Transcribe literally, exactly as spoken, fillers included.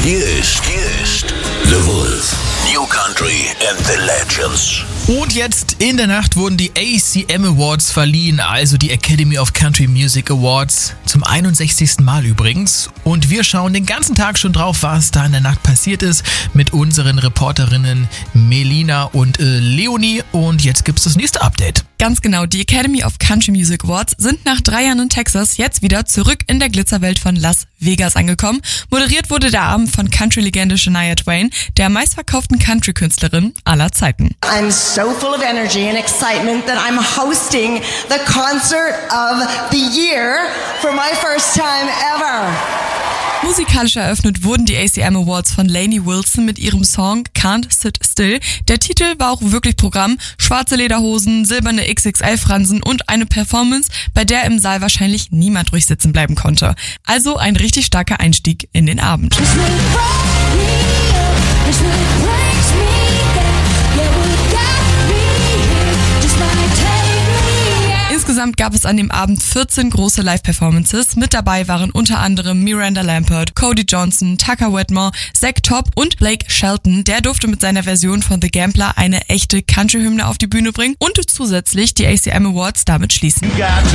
Hier ist, hier ist The Wolf. New Country and the Legends. Und jetzt in der Nacht wurden die A C M Awards verliehen, also die Academy of Country Music Awards, zum einundsechzigsten Mal übrigens. Und wir schauen den ganzen Tag schon drauf, was da in der Nacht passiert ist, mit unseren Reporterinnen Melina und äh, Leonie. Und jetzt gibt's das nächste Update. Ganz genau, die Academy of Country Music Awards sind nach drei Jahren in Texas jetzt wieder zurück in der Glitzerwelt von Las Vegas angekommen. Moderiert wurde der Abend von Country-Legende Shania Twain, der meistverkauften Country-Künstlerin aller Zeiten. I'm so full of energy and excitement that I'm hosting the concert of the year for my first time ever. Musikalisch eröffnet wurden die A C M Awards von Lainey Wilson mit ihrem Song Can't Sit Still. Der Titel war auch wirklich Programm. Schwarze Lederhosen, silberne X X L-Fransen und eine Performance, bei der im Saal wahrscheinlich niemand ruhig sitzen bleiben konnte. Also ein richtig starker Einstieg in den Abend. Insgesamt gab es an dem Abend vierzehn große Live-Performances. Mit dabei waren unter anderem Miranda Lambert, Cody Johnson, Tucker Wetmore, Zach Top und Blake Shelton. Der durfte mit seiner Version von The Gambler eine echte Country-Hymne auf die Bühne bringen und zusätzlich die A C M Awards damit schließen.